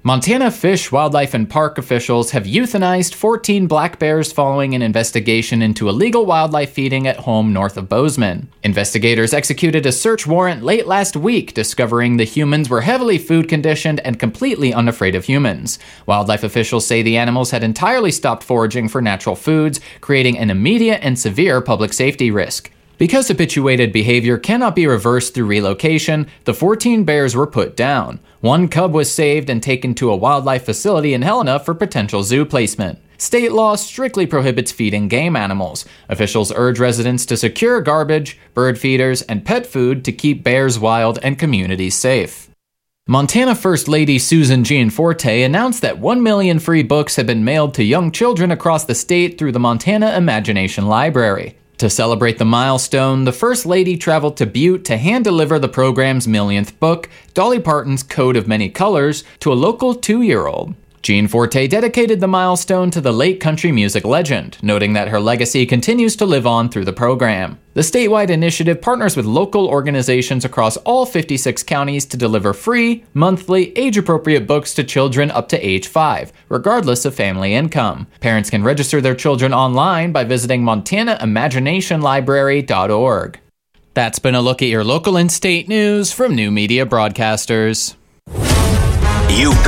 Montana Fish, Wildlife, and Park officials have euthanized 14 black bears following an investigation into illegal wildlife feeding at home north of Bozeman. Investigators executed a search warrant late last week, discovering the humans were heavily food conditioned and completely unafraid of humans. Wildlife officials say the animals had entirely stopped foraging for natural foods, creating an immediate and severe public safety risk. Because habituated behavior cannot be reversed through relocation, the 14 bears were put down. One cub was saved and taken to a wildlife facility in Helena for potential zoo placement. State law strictly prohibits feeding game animals. Officials urge residents to secure garbage, bird feeders, and pet food to keep bears wild and communities safe. Montana First Lady Susan Gianforte announced that 1 million free books have been mailed to young children across the state through the Montana Imagination Library. To celebrate the milestone, the First Lady traveled to Butte to hand-deliver the program's millionth book, Dolly Parton's Coat of Many Colors, to a local 2-year-old. Gianforte dedicated the milestone to the late country music legend, noting that her legacy continues to live on through the program. The statewide initiative partners with local organizations across all 56 counties to deliver free, monthly, age-appropriate books to children up to age 5, regardless of family income. Parents can register their children online by visiting montanaimaginationlibrary.org. That's been a look at your local and state news from New Media Broadcasters.